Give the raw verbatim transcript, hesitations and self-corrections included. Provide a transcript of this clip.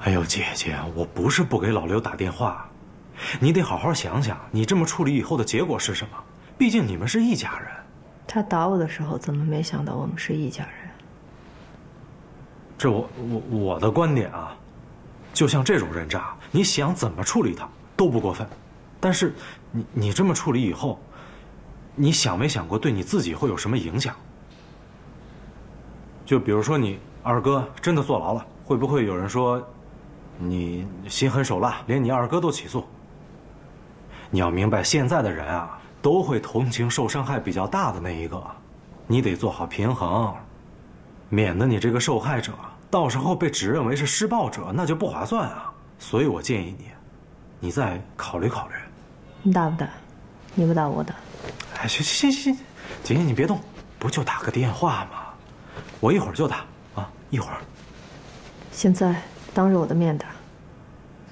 哎呦，姐姐，我不是不给老刘打电话，你得好好想想，你这么处理以后的结果是什么？毕竟你们是一家人。 他打我的时候，怎么没想到我们是一家人？ 这我我我的观点啊，就像这种人渣，你想怎么处理他都不过分，但是你你这么处理以后，你想没想过对你自己会有什么影响？就比如说你二哥真的坐牢了，会不会有人说你心狠手辣，连你二哥都起诉？你要明白，现在的人啊，都会同情受伤害比较大的那一个，你得做好平衡，免得你这个受害者到时候被指认为是施暴者，那就不划算啊。所以我建议你，你再考虑考虑。 你打不打？你不打我打。 哎，行行行行，姐姐你别动，不就打个电话吗？我一会儿就打啊，一会儿。 现在当着我的面打。